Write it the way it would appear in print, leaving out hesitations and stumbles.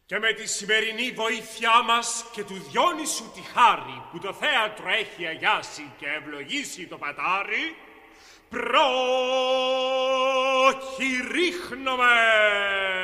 Και με τη σημερινή βοήθειά μας και του Διόνυσου τη χάρη που το θέατρο έχει αγιάσει και ευλογήσει το πατάρι, προκηρύχνομαι